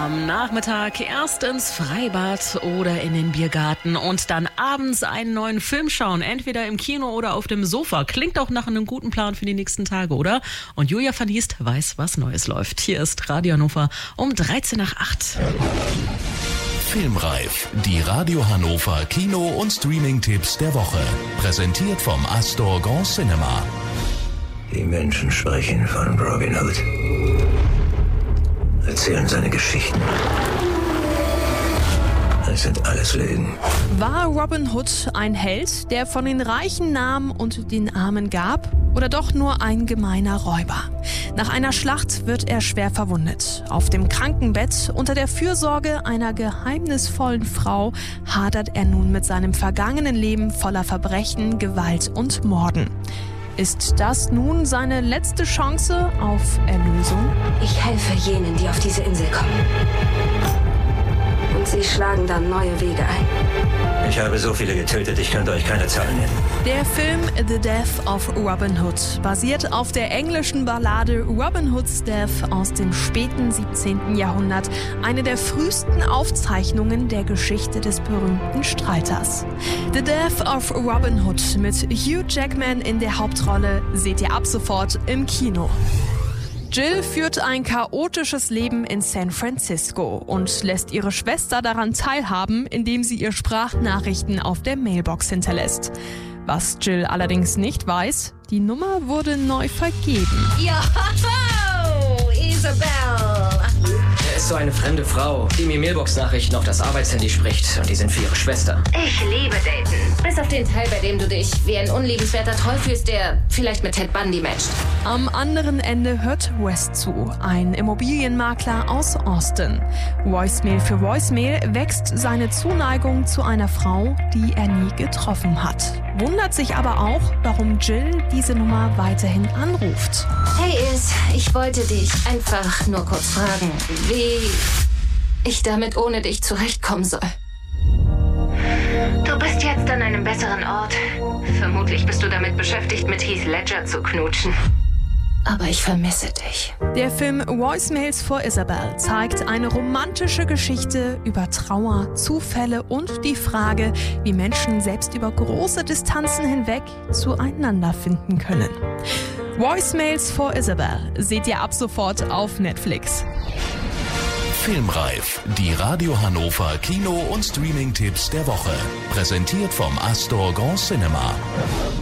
Am Nachmittag erst ins Freibad oder in den Biergarten und dann abends einen neuen Film schauen, entweder im Kino oder auf dem Sofa. Klingt auch nach einem guten Plan für die nächsten Tage, oder? Und Julia van Diest weiß, was Neues läuft. Hier ist Radio Hannover um 13 nach 8. Filmreif, die Radio Hannover Kino- und Streaming-Tipps der Woche. Präsentiert vom Astor Grand Cinema. Die Menschen sprechen von Robin Hood. Erzählen seine Geschichten. Es sind alles Lügen. War Robin Hood ein Held, der von den Reichen nahm und den Armen gab? Oder doch nur ein gemeiner Räuber? Nach einer Schlacht wird er schwer verwundet. Auf dem Krankenbett unter der Fürsorge einer geheimnisvollen Frau hadert er nun mit seinem vergangenen Leben voller Verbrechen, Gewalt und Morden. Ist das nun seine letzte Chance auf Erlösung? Ich helfe jenen, die auf diese Insel kommen. Und sie schlagen dann neue Wege ein. Ich habe so viele getötet, ich könnte euch keine Zahlen nennen. Der Film The Death of Robin Hood basiert auf der englischen Ballade Robin Hood's Death aus dem späten 17. Jahrhundert, eine der frühesten Aufzeichnungen der Geschichte des berühmten Streiters. The Death of Robin Hood mit Hugh Jackman in der Hauptrolle seht ihr ab sofort im Kino. Jill führt ein chaotisches Leben in San Francisco und lässt ihre Schwester daran teilhaben, indem sie ihr Sprachnachrichten auf der Mailbox hinterlässt. Was Jill allerdings nicht weiß, die Nummer wurde neu vergeben. Joho, Isabel! Er ist so eine fremde Frau, die mir Mailbox-Nachrichten auf das Arbeitshandy spricht. Und die sind für ihre Schwester. Ich liebe Daten. Bis auf den Teil, bei dem du dich wie ein unliebenswerter Troll fühlst, der vielleicht mit Ted Bundy matcht. Am anderen Ende hört Wes zu, ein Immobilienmakler aus Austin. Voicemail für Voicemail wächst seine Zuneigung zu einer Frau, die er nie getroffen hat. Wundert sich aber auch, warum Jill diese Nummer weiterhin anruft. Hey Is, ich wollte dich einfach nur kurz fragen, wie ich damit ohne dich zurechtkommen soll. Du bist jetzt an einem besseren Ort. Vermutlich bist du damit beschäftigt, mit Heath Ledger zu knutschen. Aber ich vermisse dich. Der Film Voicemails for Isabel zeigt eine romantische Geschichte über Trauer, Zufälle und die Frage, wie Menschen selbst über große Distanzen hinweg zueinander finden können. Voicemails for Isabel seht ihr ab sofort auf Netflix. Filmreif, die Radio Hannover Kino- und Streaming-Tipps der Woche. Präsentiert vom Astor Grand Cinema.